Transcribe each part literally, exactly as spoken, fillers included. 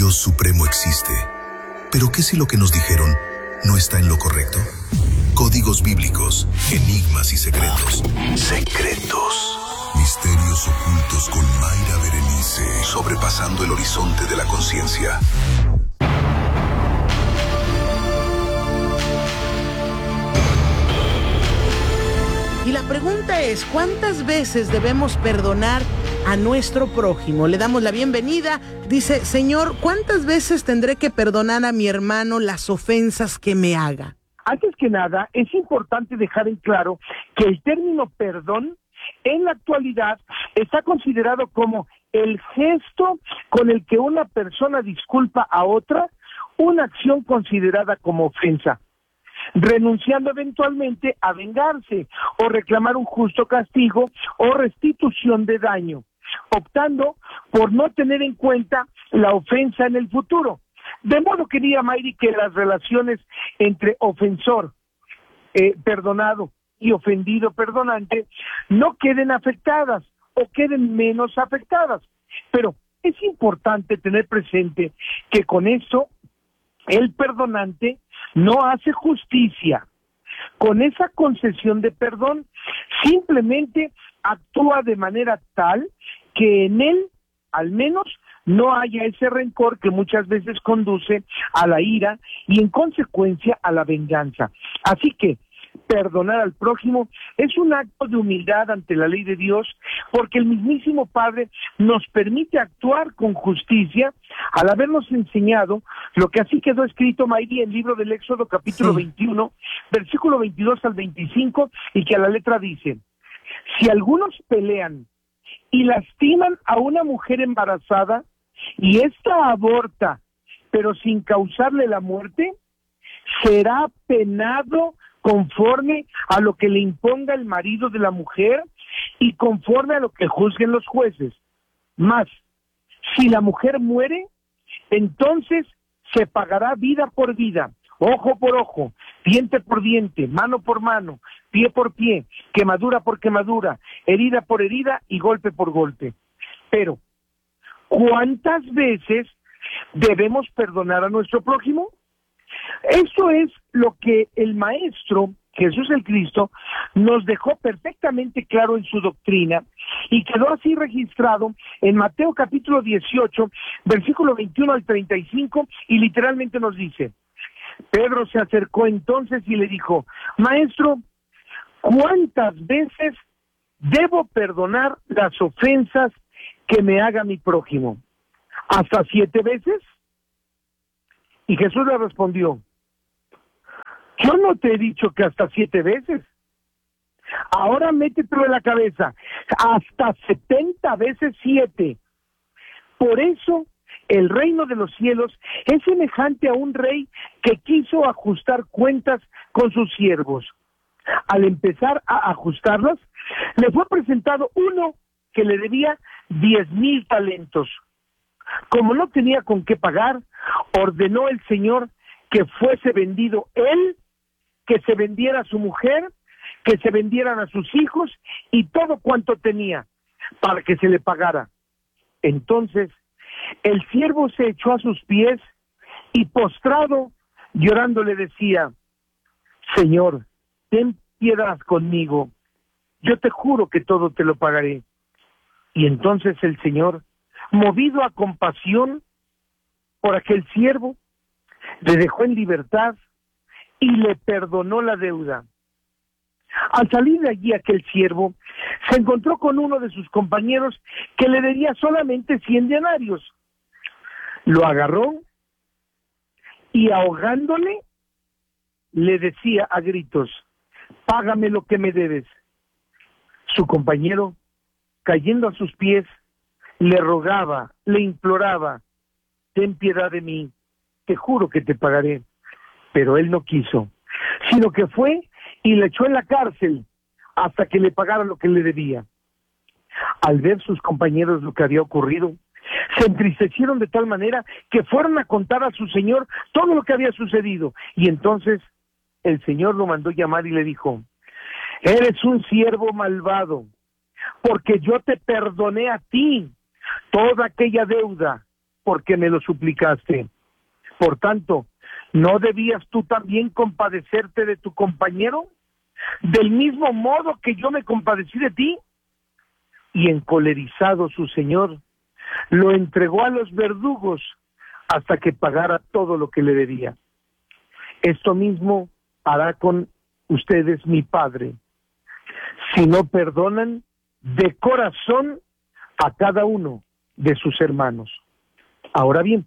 Dios supremo existe. Pero ¿qué si lo que nos dijeron no está en lo correcto? Códigos bíblicos, enigmas y secretos. Secretos. Misterios ocultos con Mayra Berenice. Sobrepasando el horizonte de la conciencia. Y la pregunta es, ¿cuántas veces debemos perdonar a nuestro prójimo? Le damos la bienvenida. Dice, Señor, ¿cuántas veces tendré que perdonar a mi hermano las ofensas que me haga? Antes que nada, es importante dejar en claro que el término perdón en la actualidad está considerado como el gesto con el que una persona disculpa a otra una acción considerada como ofensa, renunciando eventualmente a vengarse o reclamar un justo castigo o restitución de daño, optando por no tener en cuenta la ofensa en el futuro. De modo, quería Mayri, que las relaciones entre ofensor, eh, perdonado y ofendido perdonante no queden afectadas o queden menos afectadas. Pero es importante tener presente que con eso el perdonante no hace justicia. Con esa concesión de perdón, simplemente actúa de manera tal que en él, al menos, no haya ese rencor que muchas veces conduce a la ira y en consecuencia a la venganza. Así que perdonar al prójimo es un acto de humildad ante la ley de Dios, porque el mismísimo Padre nos permite actuar con justicia al habernos enseñado lo que así quedó escrito, Mayri, en el libro del Éxodo capítulo sí. veintiuno, versículo veintidós al veinticinco, y que a la letra dice: si algunos pelean y lastiman a una mujer embarazada y ésta aborta, pero sin causarle la muerte, será penado conforme a lo que le imponga el marido de la mujer y conforme a lo que juzguen los jueces. Mas, si la mujer muere, entonces se pagará vida por vida, ojo por ojo, diente por diente, mano por mano, pie por pie, quemadura por quemadura, herida por herida y golpe por golpe. Pero, ¿cuántas veces debemos perdonar a nuestro prójimo? Eso es lo que el Maestro, Jesús el Cristo, nos dejó perfectamente claro en su doctrina y quedó así registrado en Mateo capítulo dieciocho, versículo veintiuno al treinta y cinco, y literalmente nos dice: Pedro se acercó entonces y le dijo: Maestro, ¿cuántas veces debo perdonar las ofensas que me haga mi prójimo? ¿Hasta siete veces? Y Jesús le respondió: yo no te he dicho que hasta siete veces. Ahora métetelo en la cabeza, hasta setenta veces siete. Por eso el reino de los cielos es semejante a un rey que quiso ajustar cuentas con sus siervos. Al empezar a ajustarlas, le fue presentado uno que le debía diez mil talentos. Como no tenía con qué pagar, ordenó el Señor que fuese vendido él, que se vendiera a su mujer, que se vendieran a sus hijos y todo cuanto tenía, para que se le pagara. Entonces el siervo se echó a sus pies y postrado, llorando, le decía: Señor, ten piedad conmigo, yo te juro que todo te lo pagaré. Y entonces el Señor, movido a compasión por aquel siervo, le dejó en libertad y le perdonó la deuda. Al salir de allí aquel siervo se encontró con uno de sus compañeros que le debía solamente cien denarios. Lo agarró y, ahogándole, le decía a gritos: págame lo que me debes. Su compañero, cayendo a sus pies, le rogaba, le imploraba: ten piedad de mí, te juro que te pagaré. Pero él no quiso, sino que fue y le echó en la cárcel hasta que le pagara lo que le debía. Al ver sus compañeros lo que había ocurrido, se entristecieron de tal manera que fueron a contar a su señor todo lo que había sucedido. Y entonces el Señor lo mandó llamar y le dijo: eres un siervo malvado, porque yo te perdoné a ti toda aquella deuda porque me lo suplicaste. Por tanto, ¿no debías tú también compadecerte de tu compañero? Del mismo modo que yo me compadecí de ti. Y encolerizado su señor, lo entregó a los verdugos hasta que pagara todo lo que le debía. Esto mismo hará con ustedes mi Padre, si no perdonan de corazón a cada uno de sus hermanos. Ahora bien,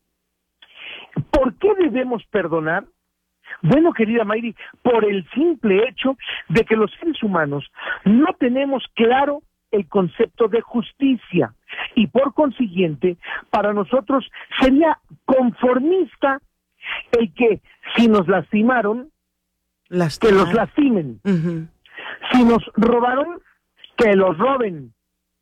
¿por qué debemos perdonar? Bueno, querida Mayri, por el simple hecho de que los seres humanos no tenemos claro el concepto de justicia y por consiguiente para nosotros sería conformista el que si nos lastimaron, Lastimar. que los lastimen. Uh-huh. Si nos robaron, que los roben.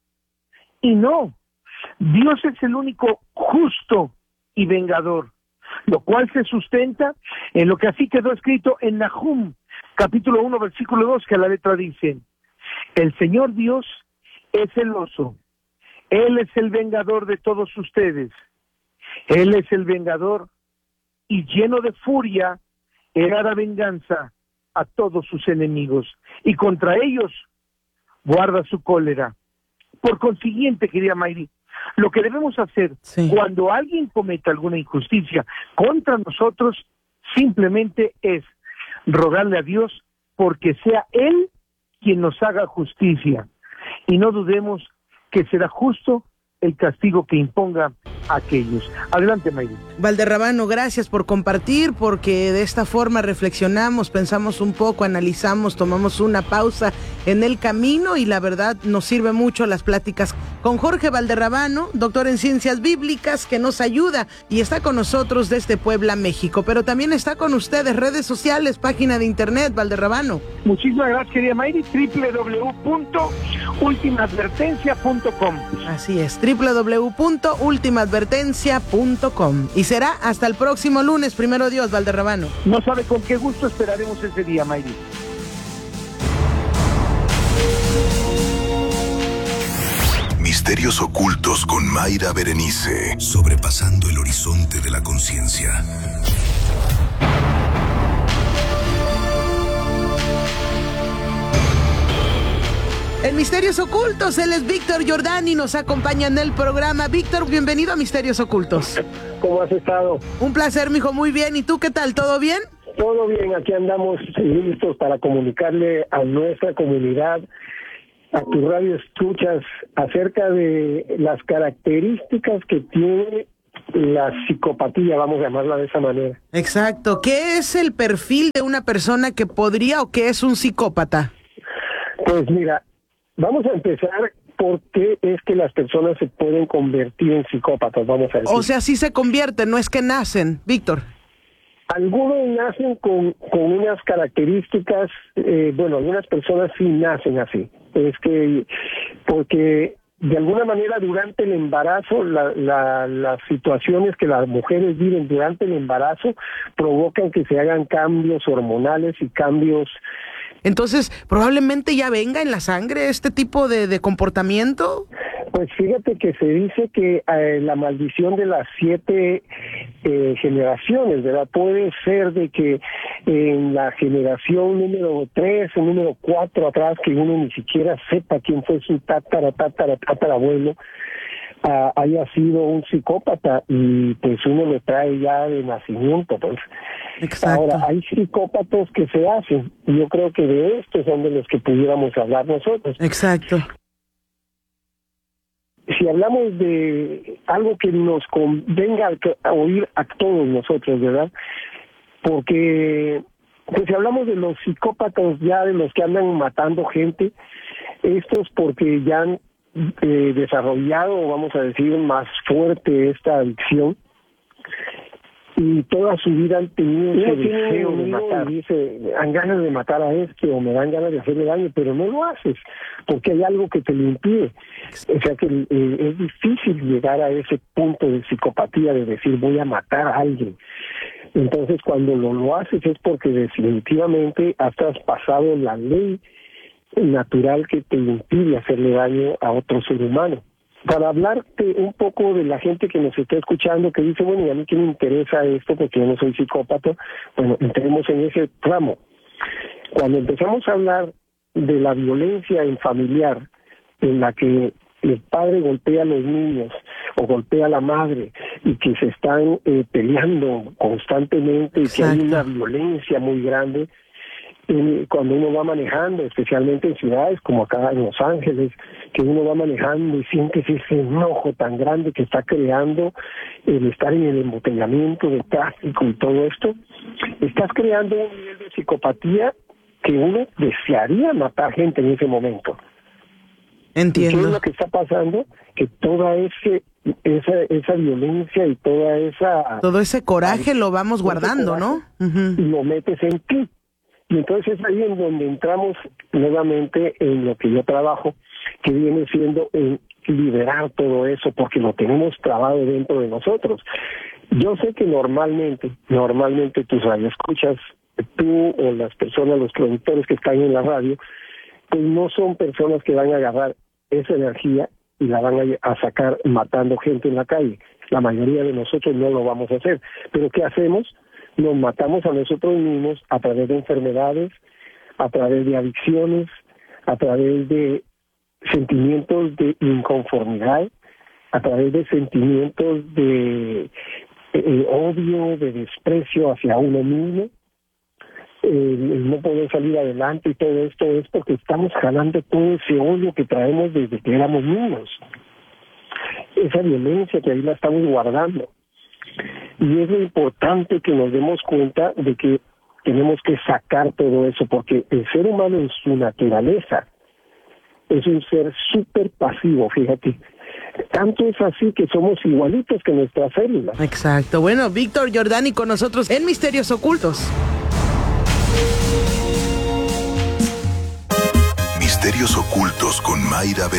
Y no, Dios es el único justo y vengador, lo cual se sustenta en lo que así quedó escrito en Nahum, capítulo uno, versículo dos, que a la letra dice: el Señor Dios es celoso, Él es el vengador de todos ustedes, Él es el vengador y lleno de furia, Él hará venganza a todos sus enemigos y contra ellos guarda su cólera. Por consiguiente, querida Mayri, lo que debemos hacer sí. cuando alguien cometa alguna injusticia contra nosotros, simplemente es rogarle a Dios porque sea Él quien nos haga justicia. Y no dudemos que será justo el castigo que imponga a aquellos. Adelante, Mayri. Valderrabano, gracias por compartir, porque de esta forma reflexionamos, pensamos un poco, analizamos, tomamos una pausa en el camino y la verdad nos sirve mucho las pláticas con Jorge Valderrabano, doctor en Ciencias Bíblicas, que nos ayuda y está con nosotros desde Puebla, México, pero también está con ustedes, redes sociales, página de internet, Valderrabano. Muchísimas gracias, querida Mayri, doble u doble u doble u punto última advertencia punto com. Así es, doble u doble u doble u punto última advertencia punto com. Y será hasta el próximo lunes, primero Dios, Valderrabano. No sabe con qué gusto esperaremos ese día, Mayri. Misterios ocultos con Mayra Berenice, sobrepasando el horizonte de la conciencia. En Misterios Ocultos, él es Víctor Giordani, nos acompaña en el programa. Víctor, bienvenido a Misterios Ocultos. ¿Cómo has estado? Un placer, mijo, muy bien. ¿Y tú qué tal? ¿Todo bien? Todo bien, aquí andamos listos para comunicarle a nuestra comunidad, a tu radio escuchas, acerca de las características que tiene la psicopatía, vamos a llamarla de esa manera. Exacto. ¿Qué es el perfil de una persona que podría o que es un psicópata? Pues mira, vamos a empezar por qué es que las personas se pueden convertir en psicópatas, vamos a decir. O sea, sí se convierten, no es que nacen, Víctor. Algunos nacen con, con unas características, eh, bueno, algunas personas sí nacen así. Es que, porque de alguna manera durante el embarazo, la, la, las situaciones que las mujeres viven durante el embarazo provocan que se hagan cambios hormonales y cambios. Entonces, probablemente ya venga en la sangre este tipo de, de comportamiento. Pues fíjate que se dice que eh, la maldición de las siete eh, generaciones, ¿verdad? Puede ser de que en la generación número tres o número cuatro atrás, que uno ni siquiera sepa quién fue su tatara, tatara, tatara abuelo, uh, haya sido un psicópata y pues uno lo trae ya de nacimiento, pues. Exacto. Ahora, hay psicópatas que se hacen, y yo creo que de estos son de los que pudiéramos hablar nosotros. Exacto. Si hablamos de algo que nos convenga a oír a todos nosotros, ¿verdad? Porque pues si hablamos de los psicópatas ya, de los que andan matando gente, estos porque ya han eh, desarrollado, vamos a decir, más fuerte esta adicción, y toda su vida han tenido ese deseo de matar. Y dice, me dan ganas de matar a este o me dan ganas de hacerle daño, pero no lo haces porque hay algo que te lo impide. O sea que eh, es difícil llegar a ese punto de psicopatía de decir voy a matar a alguien. Entonces cuando lo, lo haces es porque definitivamente has traspasado la ley natural que te impide hacerle daño a otro ser humano. para hablarte un poco de la gente que nos está escuchando, que dice, bueno, ¿y a mí qué me interesa esto? Porque yo no soy psicópata. Bueno, entremos en ese tramo. Cuando empezamos a hablar de la violencia en familiar, en la que el padre golpea a los niños o golpea a la madre y que se están eh, peleando constantemente y que hay una violencia muy grande, eh, cuando uno va manejando, especialmente en ciudades como acá en Los Ángeles, que uno va manejando y sientes ese enojo tan grande que está creando el estar en el embotellamiento de tráfico y todo esto, estás creando un nivel de psicopatía que uno desearía matar gente en ese momento. Entiendo. ¿Qué es lo que está pasando? Que toda ese, esa esa violencia y toda esa... Todo ese coraje lo vamos guardando, ¿no? Uh-huh. Y lo metes en ti. Y entonces es ahí en donde entramos nuevamente en lo que yo trabajo, que viene siendo en liberar todo eso, porque lo tenemos trabado dentro de nosotros. Yo sé que normalmente, normalmente tus radioescuchas, tú o las personas, los productores que están en la radio, pues no son personas que van a agarrar esa energía y la van a, a sacar matando gente en la calle. La mayoría de nosotros no lo vamos a hacer. Pero ¿qué hacemos? Nos matamos a nosotros mismos a través de enfermedades, a través de adicciones, a través de sentimientos de inconformidad, a través de sentimientos de eh, odio, de desprecio hacia uno mismo. El, el no poder salir adelante y todo esto es porque estamos jalando todo ese odio que traemos desde que éramos niños. Esa violencia que ahí la estamos guardando. Y es lo importante que nos demos cuenta de que tenemos que sacar todo eso, porque el ser humano en su naturaleza es un ser súper pasivo, fíjate. Tanto es así que somos igualitos que nuestras células. Exacto. Bueno, Víctor Giordani con nosotros en Misterios Ocultos. Misterios Ocultos con Mayra Belén.